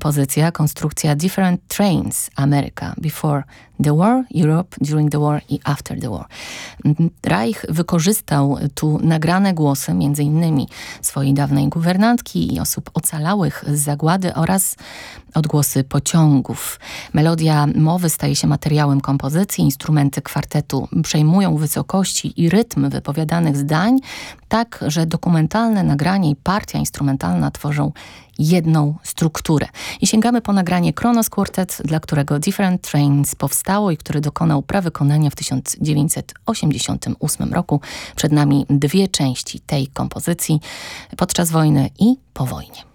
kompozycja, konstrukcja Different Trains, America, Before the War, Europe, During the War i After the War. Reich wykorzystał tu nagrane głosy m.in. swojej dawnej guwernantki i osób ocalałych z zagłady oraz odgłosy pociągów. Melodia mowy staje się materiałem kompozycji, instrumenty kwartetu przejmują wysokości i rytm wypowiadanych zdań, tak, że dokumentalne nagranie i partia instrumentalna tworzą jedną strukturę. I sięgamy po nagranie Kronos Quartet, dla którego Different Trains powstało i który dokonał prawykonania w 1988 roku. Przed nami dwie części tej kompozycji: podczas wojny i po wojnie.